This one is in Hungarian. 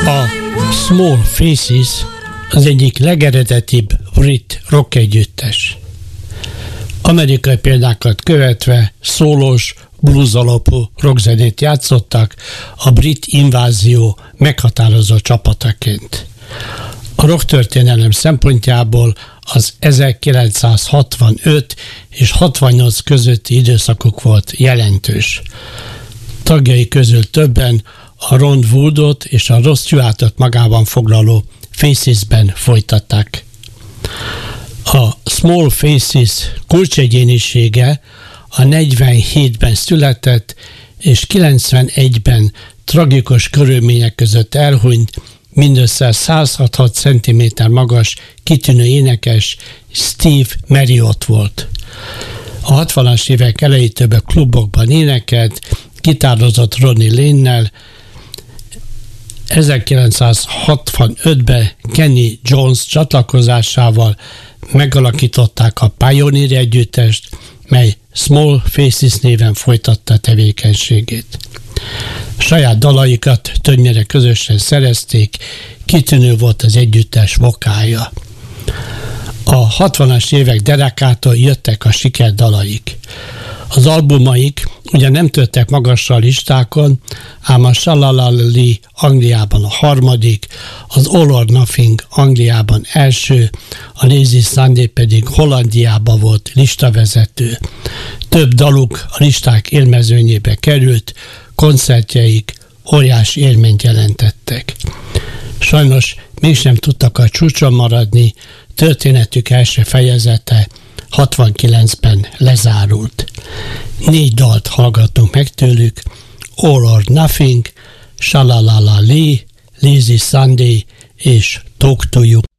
A Small Faces az egyik legeredetibb brit rock együttes. Amerikai példákat követve szólós, blues alapú rockzenét játszottak a brit invázió meghatározó csapataként. A rock történelem szempontjából az 1965 és 68 közötti időszakuk volt jelentős. Tagjai közül többen a Ron Woodot és a Rod Stewartot magában foglaló Facesben folytatták. A Small Faces kulcsegyénisége a 47-ben született és 91-ben tragikus körülmények között elhunyt, mindössze 166 cm magas, kitűnő énekes Steve Marriott volt. A 60-as évek elejétől a klubokban énekelt, gitározott Ronnie Lane-nel. 1965-ben Kenny Jones csatlakozásával megalakították a Pioneer együttest, mely Small Faces néven folytatta tevékenységét. Saját dalaikat többnyire közösen szerezték, kitűnő volt az együttes vokálja. A 60-as évek derekától jöttek a sikerdalaik. Az albumaik ugyan nem törtek magasra a listákon, ám a Shalalali Angliában a harmadik, az All or Nothing Angliában első, a Lazy Sunday pedig Hollandiában volt listavezető. Több daluk a listák élmezőnyébe került, koncertjeik óriási élményt jelentettek. Sajnos mégsem tudtak a csúcson maradni, történetük első fejezete 69-ben lezárult. 4 dalt hallgatunk meg tőlük: All or Nothing, Shalalali, Lazy Sunday és Talk to You.